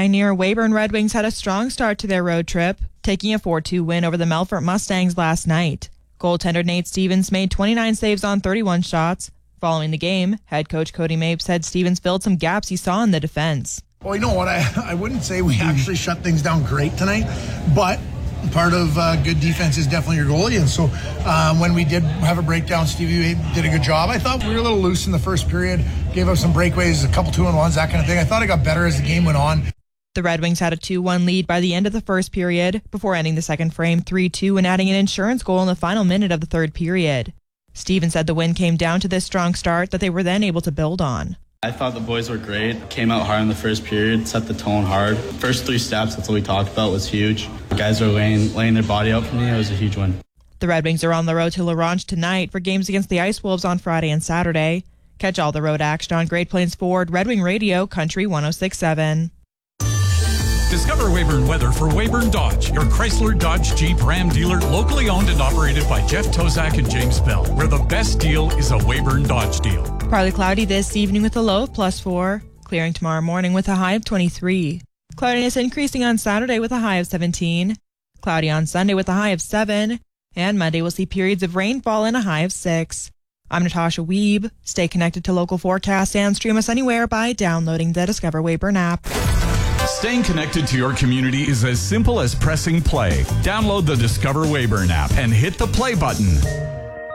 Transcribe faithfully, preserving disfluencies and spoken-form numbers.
Pioneer, Weyburn Red Wings had a strong start to their road trip, taking a four two win over the Melfort Mustangs last night. Goaltender Nate Stevens made twenty-nine saves on thirty-one shots. Following the game, head coach Cody Mapes said Stevens filled some gaps he saw in the defense. Well, you know what? I, I wouldn't say we actually shut things down great tonight, but part of uh, good defense is definitely your goalie. And so um, when we did have a breakdown, Stevie did a good job. I thought we were a little loose in the first period, gave up some breakaways, a couple two-and-ones, that kind of thing. I thought it got better as the game went on. The Red Wings had a two one lead by the end of the first period, before ending the second frame three two and adding an insurance goal in the final minute of the third period. Stevens said the win came down to this strong start that they were then able to build on. I thought the boys were great. Came out hard in the first period, set the tone hard. First three steps, that's what we talked about, was huge. The guys were laying, laying their body out for me. It was a huge win. The Red Wings are on the road to La Ronge tonight for games against the Ice Wolves on Friday and Saturday. Catch all the road action on Great Plains Ford, Red Wing Radio, Country one oh six point seven. Discover Weyburn weather for Weyburn Dodge, your Chrysler, Dodge, Jeep, Ram dealer, locally owned and operated by Jeff Tozak and James Bell, where the best deal is a Weyburn Dodge deal. Partly cloudy this evening with a low of plus four. Clearing tomorrow morning with a high of twenty-three. Cloudiness increasing on Saturday with a high of seventeen. Cloudy on Sunday with a high of seven. And Monday will see periods of rainfall and a high of six. I'm Natasha Weeb. Stay connected to local forecasts and stream us anywhere by downloading the Discover Weyburn app. Staying connected to your community is as simple as pressing play. Download the Discover Weyburn app and hit the play button.